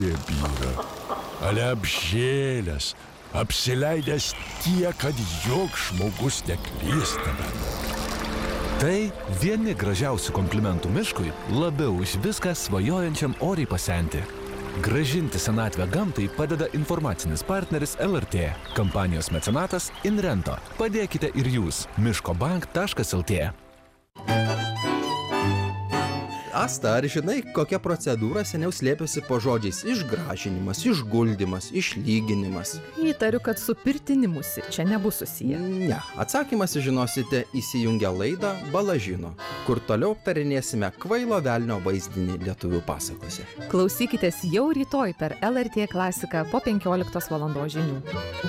byra, ale apžėlęs, apsileidęs tiek, kad joks žmogus neklystame. Tai vieni gražiausių komplimentų miškui, labiau už viską svajojančiam oriai pasenti. Grąžinti senatvę gamtai padeda informacinis partneris LRT. Kampanijos mecenatas Inrento. Padėkite ir jūs. miškobank.lt. Asta, ar žinai, kokia procedūra seniau slėpėsi po žodžiais išgražinimas, išguldymas, išlyginimas? Įtariu, kad su pirtinimusi čia nebus susiję. Ne, atsakymą sužinosite įsijungę laidą Bala žino, kur toliau aptarinėsime kvailo velnio vaizdinį lietuvių pasakose. Klausykitės jau rytoj per LRT klasiką po 15 val. Žinių.